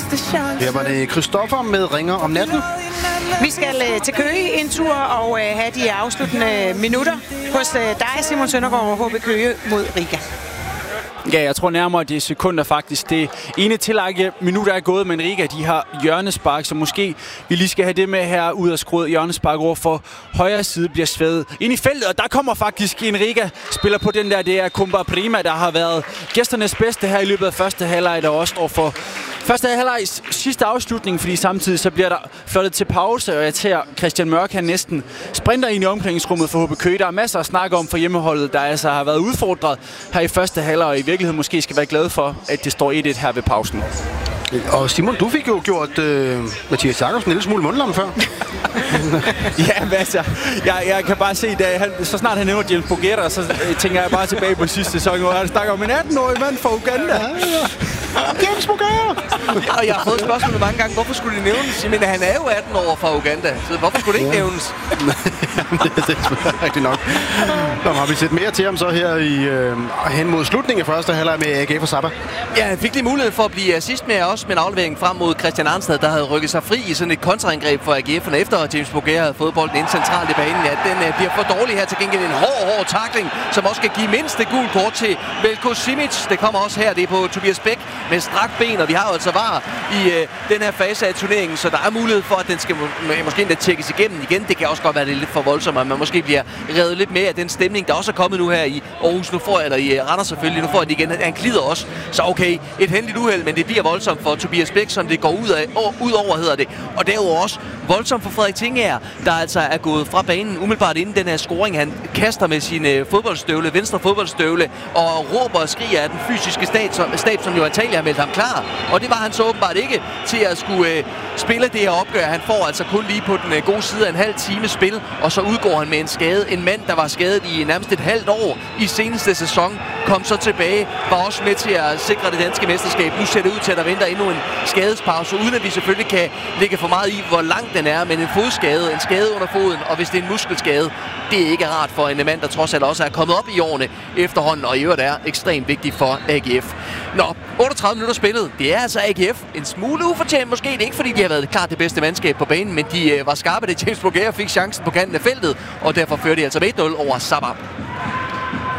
sidste chance. Her var det Christoffer med Ringer om natten. Vi skal til Køge en tur og have de afsluttende minutter hos dig, Simon Søndergaard, og HB Køge mod Riga. Ja, jeg tror nærmere, det er sekunder faktisk. Det ene tillægge minutter er gået, men Riga, de har hjørnespark, så måske vi lige skal have det med her ud af skruet. Hjørnespark over for højre side bliver svædet ind i feltet, og der kommer faktisk en Riga-spiller på den der. Det er Kumba Prima, der har været gæsternes bedste her i løbet af første halvleg, der også står for første halvlegs sidste afslutning, fordi samtidig så bliver der flyttet til pause, og jeg tager Christian Mørk, han næsten sprinter ind i omklædningsrummet for HB Køge. Der er masser at snakke om for hjemmeholdet, der altså har været udfordret her i første halvleg, og i virkeligheden måske skal være glad for, at det står 1-1 her ved pausen. Og Simon, du fik jo gjort Mathias Jacobsen en lille smule mundlam før. Ja, men altså, jeg kan bare se, at så snart han nævner James Bogetta, så tænker jeg bare tilbage på sidste sæson, hvor han snakker om en 18-årig mand fra Uganda. James Bogetta! Og jeg har fået spørgsmålet mange gange, hvorfor skulle det nævnes? Men han er jo 18 år fra Uganda, så hvorfor skulle det ikke nævnes? det er rigtigt nok. Nå, har vi set mere til ham så her hen mod slutningen af første halvleg med AGF og Zappa? Ja, han fik lige mulighed for at blive assist med også med en aflevering frem mod Christian Arnstad, der havde rykket sig fri i sådan et kontraangreb for AGF'erne efter James Bogetta havde fået bolden ind centralt i banen. Ja, den bliver for dårlig her, til gengæld en hård tackling, som også skal give mindste gul kort til Veljko Simic. Det kommer også her, det er på Tobias Bæk med strakt ben, og vi har jo altså VAR i den her fase af turneringen, så der er mulighed for, at den skal måske endda tjekkes igennem igen. Det kan også godt være, det er lidt for voldsomt, at man måske bliver revet lidt med af den stemning, der også er kommet nu her i Aarhus. Nu får jeg, eller i Randers selvfølgelig, nu får jeg det igen. Han glider også, så okay, et heldigt uheld, men det bliver voldsomt for Tobias Bæk, som det går ud over, hedder det. Og derudover også voldsomt for Frederik Tingager, der altså er gået fra banen umiddelbart inden den her scoring. Han kaster med sin fodboldstøvle, venstre fodboldstøvle, og råber og skriger af den fysiske stab, som jo antagelig har meldt ham klar. Og det var han så åbenbart ikke til at skulle spille det her opgør. Han får altså kun lige på den gode side af en halv time spil, og så udgår han med en skade. En mand, der var skadet i nærmest et halvt år i seneste sæson, kom så tilbage, var også med til at sikre det danske mesterskab. Nu ser det ud til, at der venter endnu en skadespause, uden at vi selvfølgelig kan lægge for meget i, hvor lang den er, men en fodskade, en skade under foden, og hvis det er en muskelskade, det er ikke rart for en mand, der trods alt også er kommet op i årene efterhånden, og i øvrigt er ekstremt vigtigt for AGF. Nå, 38 minutter spillet. Det er altså AGF. En smule ufortjent måske. Det er ikke, fordi de har været klart det bedste mandskab på banen, men de var skarpe, da James Bogetta fik chancen på kanten af feltet, og derfor fører de altså med 1-0 over Zappa.